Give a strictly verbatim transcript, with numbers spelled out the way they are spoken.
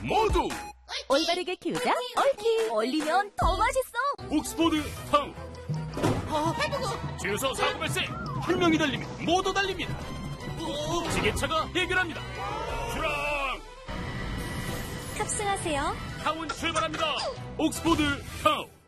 모두 올바르게 키우자 옳키. 얼리면 더 맛있어. 옥스포드 타운. 주유소 사고 발생. 한 명이 달리면 모두 달립니다. 지게차가 해결합니다. 출항. 탑승하세요. 타운 출발합니다. 옥스포드 타운.